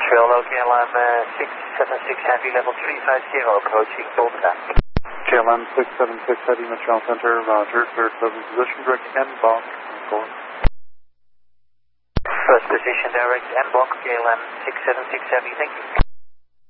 Hello, KLM 676 Heavy level 350 approaching Volta. KLM 676 Heavy Metro Center, Roger. Third level position, direct N block. First position, direct N block, KLM 676 Heavy, thank you.